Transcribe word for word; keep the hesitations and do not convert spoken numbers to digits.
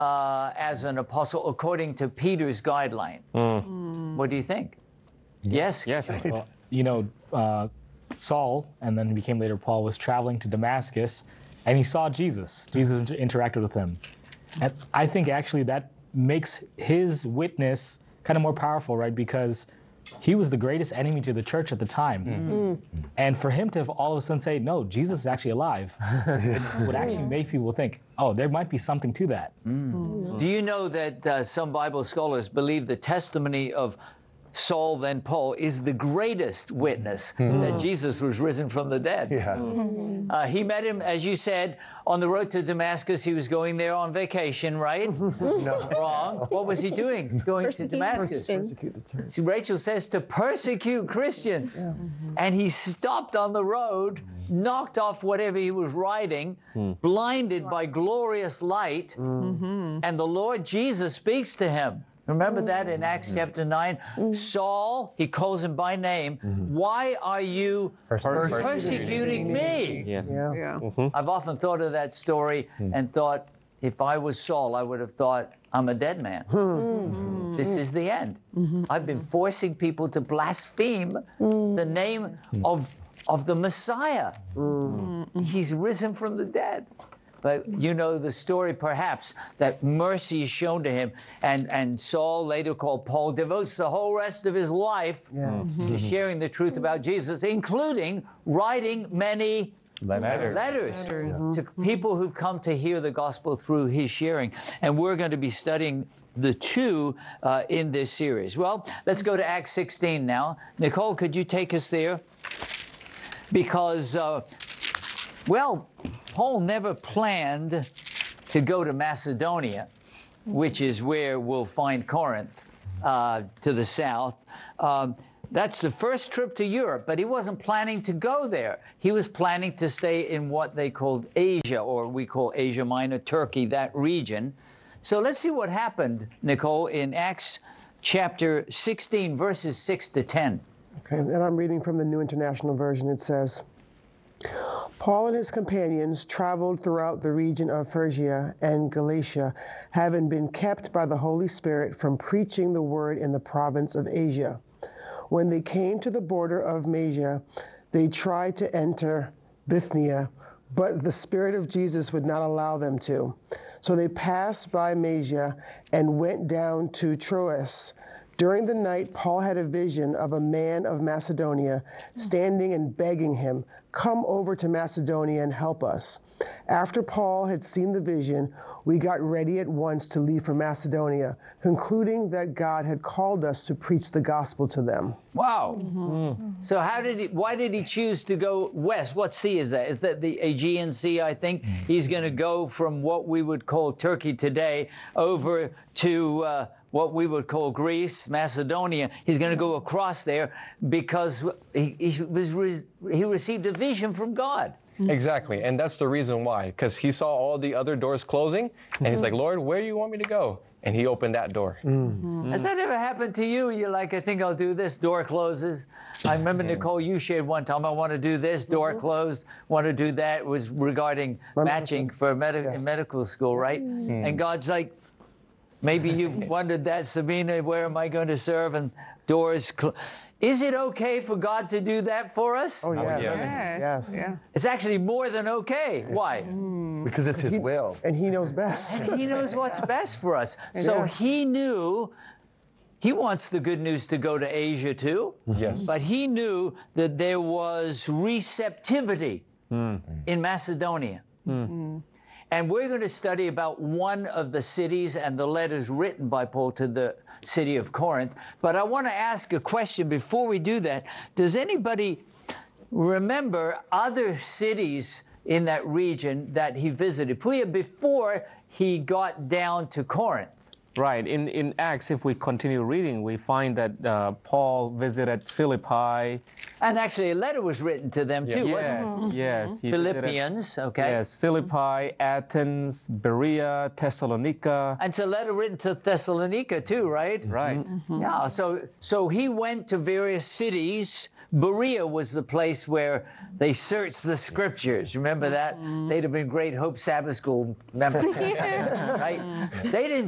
uh, as an apostle according to Peter's guideline. Mm. What do you think? Yes? Yes. Well, you know, uh, Saul, and then became later Paul, was traveling to Damascus, and he saw Jesus. Jesus inter- interacted with him. And I think actually that makes his witness kind of more powerful, right? Because he was the greatest enemy to the church at the time. Mm-hmm. And for him to have all of a sudden say, no, Jesus is actually alive, it would actually make people think, oh, there might be something to that. Mm. Do you know that uh, some Bible scholars believe the testimony of Saul, then Paul, is the greatest witness mm. that Jesus was risen from the dead? Yeah. Mm. Uh, he met him, as you said, on the road to Damascus. He was going there on vacation, right? No. Wrong. What was he doing going Persecute to Damascus? Christians. See, Rachel says to persecute Christians. Yeah. Mm-hmm. And he stopped on the road, knocked off whatever he was riding, mm. blinded by glorious light, mm-hmm. and the Lord Jesus speaks to him. Remember that in Acts chapter nine? Mm-hmm. Saul, he calls him by name. Mm-hmm. Why are you persecuting, persecuting me? Yes. Yeah. Yeah. Mm-hmm. I've often thought of that story mm-hmm. and thought, if I was Saul, I would have thought, I'm a dead man. Mm-hmm. This is the end. Mm-hmm. I've been forcing people to blaspheme mm-hmm. the name mm-hmm. of, of the Messiah. Mm-hmm. He's risen from the dead. But you know the story, perhaps, that mercy is shown to him. And, and Saul, later called Paul, devotes the whole rest of his life yeah. mm-hmm. to sharing the truth about Jesus, including writing many letters, letters yeah. to people who've come to hear the gospel through his sharing. And we're going to be studying the two uh, in this series. Well, let's go to Acts sixteen now. Nicole, could you take us there? Because, uh, well, Paul never planned to go to Macedonia, which is where we'll find Corinth, uh, to the south. Um, that's the first trip to Europe, but he wasn't planning to go there. He was planning to stay in what they called Asia, or we call Asia Minor, Turkey, that region. So let's see what happened, Nicole, in Acts chapter sixteen, verses six to ten. Okay, and I'm reading from the New International Version. It says, Paul and his companions traveled throughout the region of Phrygia and Galatia, having been kept by the Holy Spirit from preaching the word in the province of Asia. When they came to the border of Mysia, they tried to enter Bithynia, but the Spirit of Jesus would not allow them to. So they passed by Mysia and went down to Troas. During the night, Paul had a vision of a man of Macedonia standing and begging him, "Come over to Macedonia and help us." After Paul had seen the vision, we got ready at once to leave for Macedonia, concluding that God had called us to preach the gospel to them. Wow. Mm-hmm. So how did he, why did he choose to go west? What sea is that? Is that the Aegean Sea, I think? Mm-hmm. He's going to go from what we would call Turkey today over to uh, what we would call Greece, Macedonia. He's going to go across there because he, he, was, he received a vision from God. Exactly, and that's the reason why, because he saw all the other doors closing, and he's like, Lord, where do you want me to go? And he opened that door. Mm. Has that ever happened to you? You're like, I think I'll do this, door closes. I remember, Nicole, you shared one time, I want to do this, door closed, want to do that. It was regarding matching for med- yes. medical school, right? Mm. And God's like, maybe you've wondered that, Sabina, where am I going to serve? And doors closed. Is it okay for God to do that for us? Oh, yes. Yes. Yes. Yeah. It's actually more than okay. Why? Mm. Because it's his he, will. And he knows best. And he knows what's best for us. So yeah. he knew, he wants the good news to go to Asia too. Yes. But he knew that there was receptivity mm. in Macedonia. Mm. Mm. And we're going to study about one of the cities and the letters written by Paul to the city of Corinth. But I want to ask a question before we do that. Does anybody remember other cities in that region that he visited before he got down to Corinth? Right. In, in Acts, if we continue reading, we find that uh, Paul visited Philippi, And actually, a letter was written to them too, wasn't it? Yes, yes. he did it. Philippians, okay. Yes, Philippi, Athens, Berea, Thessalonica. And it's a letter written to Thessalonica too, right? Right. Yeah. So so he went to various cities. Berea was the place where they searched the scriptures. Remember that? They'd have been great Hope Sabbath School members, right? They didn't